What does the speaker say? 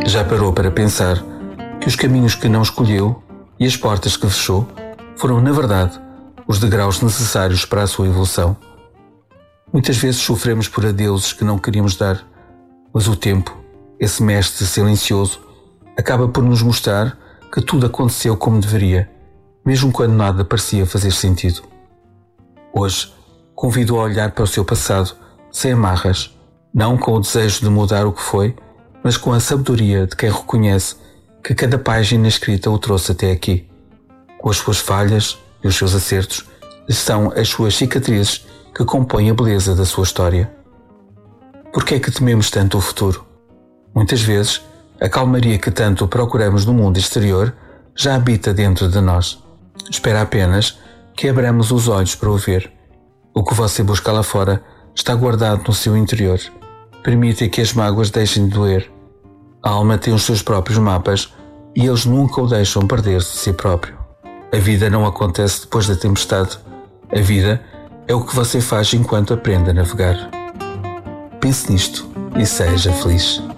Já parou para pensar que os caminhos que não escolheu e as portas que fechou foram, na verdade, os degraus necessários para a sua evolução? Muitas vezes sofremos por adeuses que não queríamos dar, mas o tempo, esse mestre silencioso, acaba por nos mostrar que tudo aconteceu como deveria, mesmo quando nada parecia fazer sentido. Hoje, convido a olhar para o seu passado sem amarras, não com o desejo de mudar o que foi, mas com a sabedoria de quem reconhece que cada página escrita o trouxe até aqui. Com as suas falhas e os seus acertos, são as suas cicatrizes que compõem a beleza da sua história. Por que é que tememos tanto o futuro? Muitas vezes, a calmaria que tanto procuramos no mundo exterior já habita dentro de nós. Espera apenas que abramos os olhos para o ver. O que você busca lá fora está guardado no seu interior. Permita que as mágoas deixem de doer. A alma tem os seus próprios mapas e eles nunca o deixam perder-se de si próprio. A vida não acontece depois da tempestade. A vida é o que você faz enquanto aprende a navegar. Pense nisto e seja feliz.